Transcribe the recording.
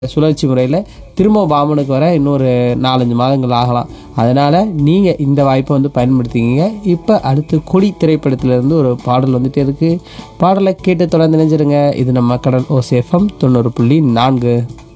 சுழற்சி முறையில் திரும்ப பாமனுக்கு வர இன்னொரு 4-5 மாதங்கள் ஆகலாம். அதனால் நீங்கள் இந்த வாய்ப்பை வந்து பயன்படுத்திக்கிங்க. இப்போ அடுத்து கொடி திரைப்படத்திலேருந்து ஒரு பாடல் வந்துட்டே இருக்குது. பாடலை கேட்டு தொடர்ந்து நினைஞ்சிருங்க. இது நம்ம கடல் ஓசை எஃப்எம் 90.4.